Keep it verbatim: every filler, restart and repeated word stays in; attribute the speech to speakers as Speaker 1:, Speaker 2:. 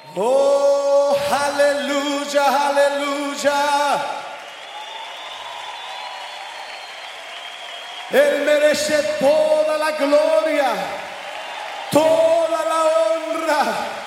Speaker 1: Oh, aleluya, aleluya. Él merece toda la gloria, toda la honra.